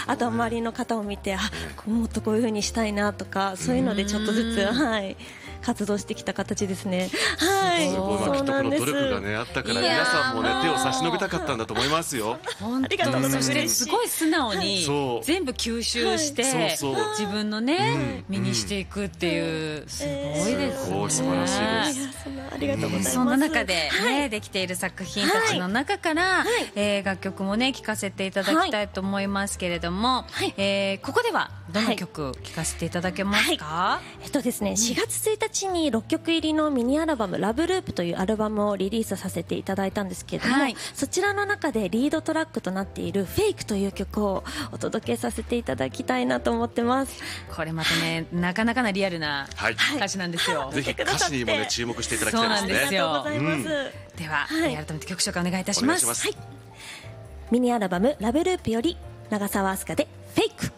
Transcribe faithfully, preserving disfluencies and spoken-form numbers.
あとは周りの方を見て、あ、もっとこういう風にしたいなとか、そういうのでちょっとずつ、はい、活動してきた形ですね。はい、 そうなんです。きっとこの努力がねあったから皆さんもね手を差し伸べたかったんだと思いますよ。 ありがとうございます。 そしてすごい素直に全部吸収して自分のね身にしていくっていうすごいですね。 すごい素晴らしいです。 ありがとうございます。 そんな中でねできている作品たちの中からえ楽曲もね聴かせていただきたいと思いますけれども、えここではどの曲聴かせていただけますか？ えっとですね、しがつついたちにろっきょく入りのミニアルバムラブループというアルバムをリリースさせていただいたんですけれども、はい、そちらの中でリードトラックとなっているフェイクという曲をお届けさせていただきたいなと思ってます。 これまたねなかなかなリアルな歌詞なんですよ、 はい、ぜひ歌詞にもね注目していただきたいですね。 そうなんですよ。 ありがとうございます、うん、 では、はい、改めて曲紹介お願いいたします。 はい、ミニアルバムラブループより長澤明日香でフェイク。